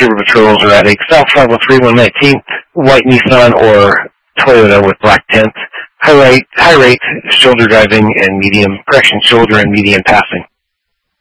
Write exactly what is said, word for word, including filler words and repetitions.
Trooper patrols are at South five oh three, one nineteenth, white Nissan or Toyota with black tint. High rate, high rate, shoulder driving and medium, correction, shoulder and medium passing.